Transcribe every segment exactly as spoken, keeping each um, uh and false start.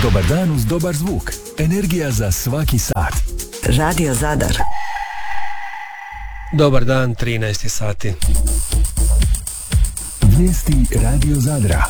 Dobar dan uz dobar zvuk. Energija za svaki sat. Radio Zadar. Dobar dan, trinaest sati. Vijesti Radio Zadra.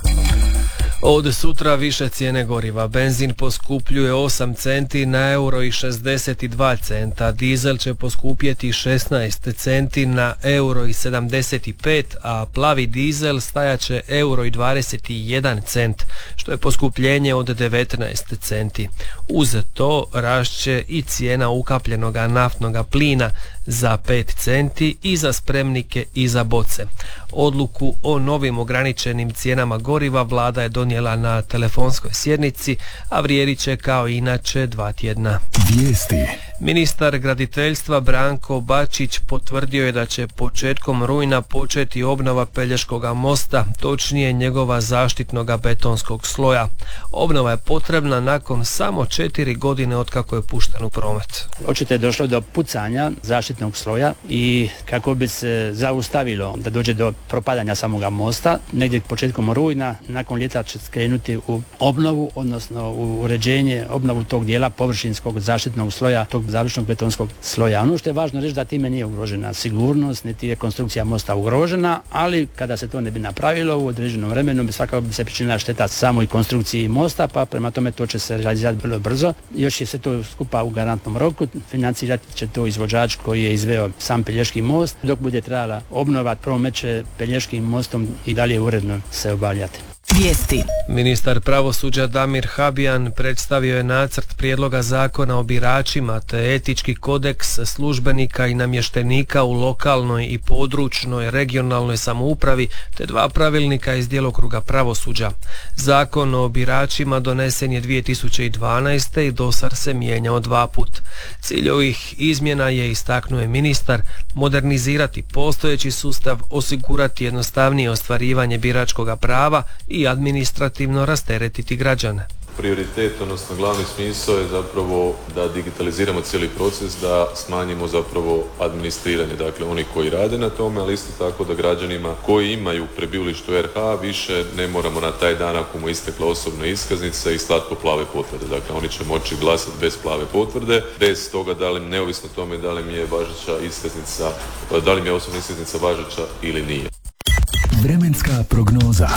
Od sutra više cijene goriva. Benzin poskupljuje osam centi na euro i šezdeset dva centa. Dizel će poskupjeti šesnaest centi na euro i sedamdeset pet, a plavi dizel stajaće euro i dvadeset jedan cent, što je poskupljenje od devetnaest centi. Uz to rašće i cijena ukapljenog naftnog plina za pet centi i za spremnike i za boce. Odluku o novim ograničenim cijenama goriva vlada je donijela na telefonskoj sjednici, a vrijedit će kao inače dva tjedna. Vijesti. Ministar graditeljstva Branko Bačić potvrdio je da će početkom rujna početi obnova Pelješkog mosta, točnije njegova zaštitnoga betonskog sloja. Obnova je potrebna nakon samo četiri godine otkako je pušten u promet. Očito je došlo do pucanja zaštitnog sloja i kako bi se zaustavilo da dođe do propadanja samoga mosta, negdje početkom rujna, nakon ljeta će krenuti u obnovu, odnosno u uređenje, obnovu tog dijela površinskog zaštitnog sloja, tog završnog betonskog sloja. Ono što je važno reći da time nije ugrožena sigurnost, niti je konstrukcija mosta ugrožena, ali kada se to ne bi napravilo u određenom vremenu bi svakako bi se pričinila šteta samoj konstrukciji mosta, pa prema tome to će se realizirati vrlo brzo. Još je se to skupa u garantnom roku, financirati će to izvođač koji je izveo sam Pelješki most. Dok bude trebala obnova, promet će Pelješkim mostom i dalje uredno se obavljati. Vijesti. Ministar pravosuđa Damir Habijan predstavio je nacrt prijedloga zakona o biračima te etički kodeks službenika i namještenika u lokalnoj i područnoj regionalnoj samoupravi te dva pravilnika iz djelokruga pravosuđa. Zakon o biračima donesen je dvije tisuće dvanaeste. i dosad se mijenjao dva put. Cilj ovih izmjena je, istaknuo je ministar, modernizirati postojeći sustav, osigurati jednostavnije ostvarivanje biračkog prava i administrativno rasteretiti građane. Prioritet, odnosno glavni smisao je zapravo da digitaliziramo cijeli proces, da smanjimo zapravo administriranje, dakle oni koji rade na tome, ali isto tako da građanima koji imaju prebivalište u er ha više ne moramo na taj dan ako mu istekla osobna iskaznica i slati po plave potvrde. Dakle, oni će moći glasati bez plave potvrde, bez toga da li, neovisno tome da li mi je važeća iskaznica, da li mi je osobna iskaznica važeća ili nije. Vremenska prognoza.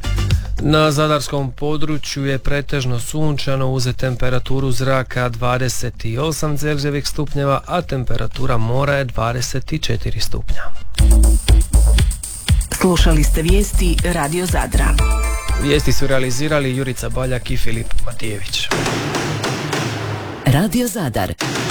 Na zadarskom području je pretežno sunčano uz temperaturu zraka dvadeset osam Celzijevih stupnjeva, a temperatura mora je dvadeset četiri stupnja. Slušali ste vijesti Radio Zadra. Vijesti su realizirali Jurica Baljak i Filip Matijević. Radio Zadar.